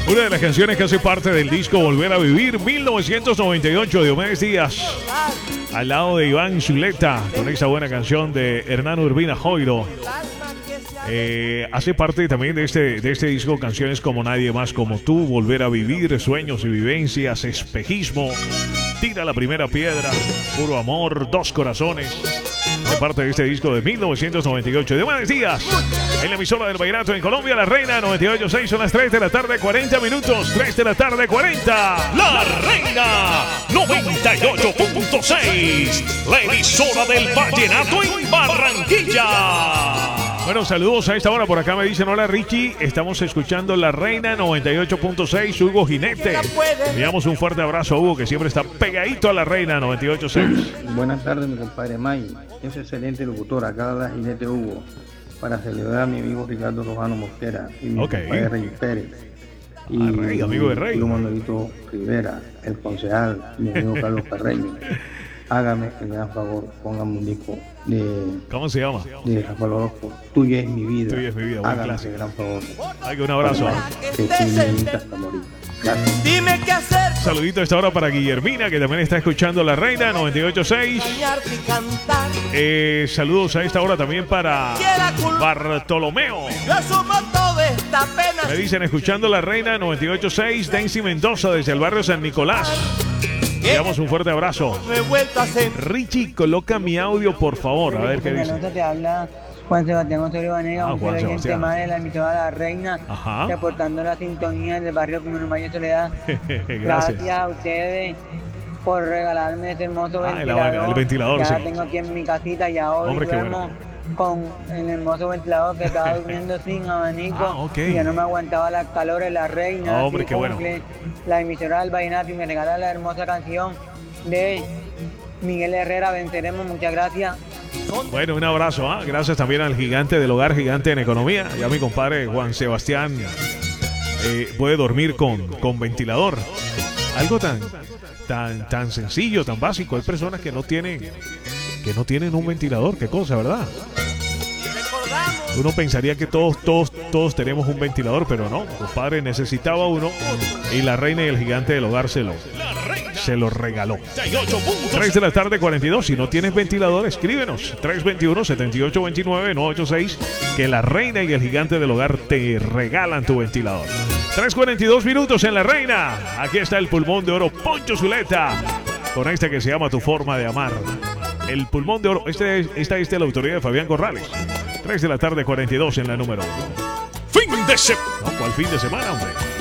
Una de las canciones que hace parte del disco Volver a Vivir, 1998, de Diomedes Díaz, al lado de Iván Zuleta, con esa buena canción de Hernán Urbina Joiro. Hace parte también de este disco canciones como Nadie Más Como Tú, Volver a Vivir, Sueños y Vivencias, Espejismo, Tira la Primera Piedra, Puro Amor, Dos Corazones. De parte de este disco de 1998 de Diomedes Díaz, en la emisora del vallenato en Colombia, La Reina 98.6. Son las 3 de la tarde, 40 minutos. 3 de la tarde, 40. La Reina 98.6, la emisora del vallenato en Barranquilla. Bueno, saludos a esta hora. Por acá me dicen: hola Richie, estamos escuchando La Reina 98.6, Hugo Jinete. Enviamos un fuerte abrazo a Hugo, que siempre está pegadito a La Reina 98.6. Buenas tardes, mi compadre May. Es excelente locutor. Acá la Jinete Hugo, para celebrar a mi amigo Ricardo Rojano Mosquera y mi compadre Rey Pérez. Y Rey, amigo de Rey. Y Manuelito Rivera, el concejal, mi amigo Carlos Carreño. Hágame el gran favor, póngame un disco de... ¿Cómo se llama? De Rafael Orozco, Tuya es mi vida. Tuya es mi vida, buen hágame clásico. el gran favor. Ay, un abrazo. Que necesita hasta morir. Gracias. Dime qué hacer. Saludito a esta hora para Guillermina, que también está escuchando La Reina 98.6. Saludos a esta hora también para Bartolomeo. Me dicen escuchando La Reina 98.6. Daisy Mendoza desde el barrio San Nicolás. Le damos un fuerte abrazo. Richie, coloca mi audio, por favor. A ver qué dice. Te habla Juan Sebastián Osorio Vanega, un Juan Sebastián. tema de la emisora La Reina, reportando la sintonía del barrio Común Valle Soledad. Gracias a ustedes por regalarme este hermoso ventilador. El ventilador, ya sí. tengo aquí en mi casita, ya hoy duermo con el hermoso ventilador que estaba durmiendo sin abanico. Y ya no me aguantaba las calores, La Reina. Hombre, qué bueno. La emisora del vallenato, y me regala la hermosa canción de Miguel Herrera, Venceremos. Muchas gracias. Bueno, un abrazo. Gracias también al gigante del hogar, gigante en economía. Ya mi compadre Juan Sebastián puede dormir con ventilador. Algo tan sencillo, tan básico. Hay personas que no tienen un ventilador. Qué cosa, ¿verdad? Uno pensaría que todos tenemos un ventilador, pero no. Compadre necesitaba uno y La Reina y el gigante del hogar se lo regaló. 3 de la tarde, 42. Si no tienes ventilador, escríbenos. 321-7829-986. Que La Reina y el gigante del hogar te regalan tu ventilador. 3:42 minutos en La Reina. Aquí está el pulmón de oro, Poncho Zuleta, con este que se llama Tu Forma de Amar. El pulmón de oro. Esta es de la autoría de Fabián Corrales. 3 de la tarde, 42 en la número 1. Fin de semana. ¿Cuál fin de semana, hombre?